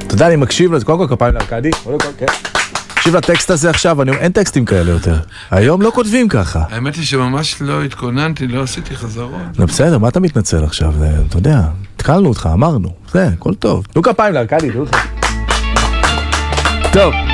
אתה יודע, אני מקשיב לזה, קודם כל כפיים לארקדי, תקשיב לטקסט הזה עכשיו, אין טקסטים כאלה יותר. היום לא כותבים ככה. האמת היא שממש לא התכוננתי, לא עשיתי חזרות. לא בסדר, מה אתה מתנצל עכשיו? אתה יודע, התחלנו אותך, אמרנו. זה, הכל טוב. נו כפיים לארקדי, תראו לך. טוב.